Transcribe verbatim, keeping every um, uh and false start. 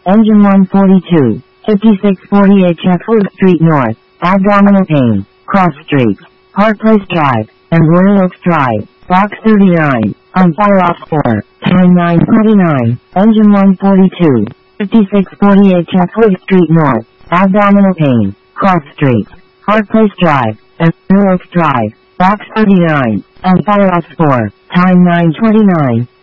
Engine one forty-two, fifty-six forty-eight Chatsworth Street North, abdominal pain, Cross Street, Park Place Drive, and Royal Oaks Drive, Box thirty-nine, on fire off four, time nine twenty-nine, Engine one forty-two, fifty-six forty-eight Chatsworth Street North, abdominal pain, Cross Street, Park Place Drive, and Royal Oaks Drive, Box thirty-nine, on fire off four, time nine twenty-nine.